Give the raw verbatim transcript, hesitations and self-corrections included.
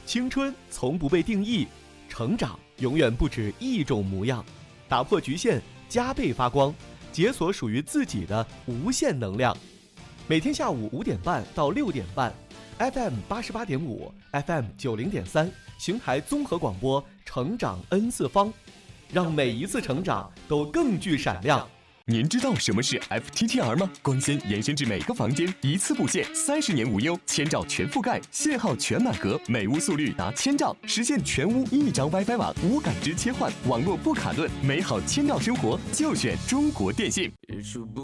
青春从不被定义，成长永远不止一种模样。打破局限，加倍发光，解锁属于自己的无限能量。每天下午五点半到六点半 ，F M 八十八点五 ，F M 九零点三，邢台综合广播，成长 N 次方，让每一次成长都更具闪亮。 您知道什么是 F T T R 吗？光纤延伸至每个房间，一次布线，三十年无忧，千兆全覆盖，信号全满格，每屋速率达千兆，实现全屋一张 WiFi 网，无感知切换，网络不卡顿，美好千兆生活就选中国电信。